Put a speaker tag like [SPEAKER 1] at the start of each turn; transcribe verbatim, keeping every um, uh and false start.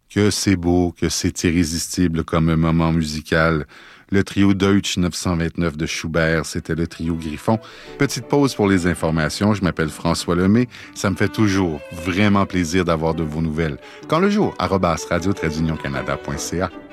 [SPEAKER 1] que c'est beau, que c'est irrésistible comme un moment musical. Le trio Deutsch neuf cent vingt-neuf de Schubert, c'était le trio Griffon. Petite pause pour les informations. Je m'appelle François Lemay. Ça me fait toujours vraiment plaisir d'avoir de vos nouvelles. Quand le jour, arobase radio-canada point c a.